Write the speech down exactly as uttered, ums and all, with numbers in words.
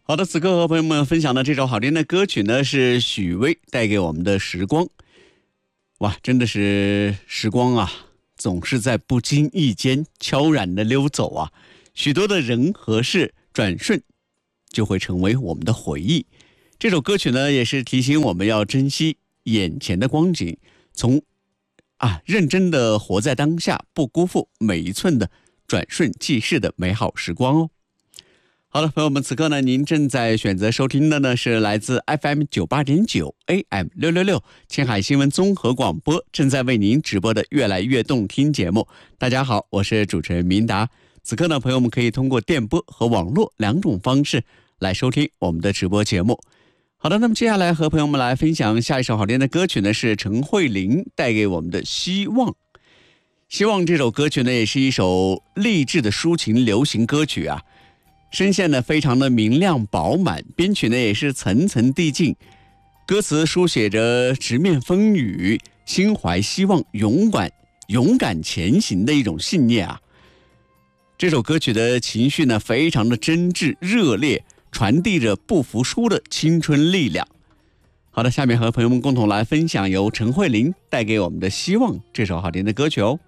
好的，此刻和朋友们分享的这首好听的歌曲呢，是许巍带给我们的时光。哇，真的是时光啊，总是在不经意间悄然的溜走啊，许多的人和事转瞬就会成为我们的回忆。这首歌曲呢，也是提醒我们要珍惜眼前的光景，从啊认真的活在当下，不辜负每一寸的转瞬即逝的美好时光哦。好了，朋友们，此刻呢，您正在选择收听的呢是来自 F M 九八点九 A M 六六六青海新闻综合广播正在为您直播的越来越动听节目。大家好，我是主持人明达。此刻呢，朋友们可以通过电波和网络两种方式来收听我们的直播节目。好的，那么接下来和朋友们来分享下一首好听的歌曲呢，是陈慧琳带给我们的希望。希望这首歌曲呢，也是一首励志的抒情流行歌曲啊。声线呢非常的明亮饱满，编曲呢也是层层递进，歌词书写着直面风雨、心怀希望、勇敢勇敢前行的一种信念啊。这首歌曲的情绪呢非常的真挚热烈，传递着不服输的青春力量。好的，下面和朋友们共同来分享由陈慧琳带给我们的希望这首好听的歌曲哦。